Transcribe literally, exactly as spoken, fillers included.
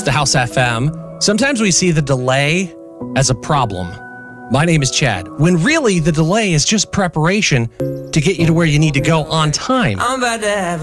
to House F M. Sometimes we see the delay as a problem. My name is Chad, when really the delay is just preparation to get you to where you need to go on time. I'm about to have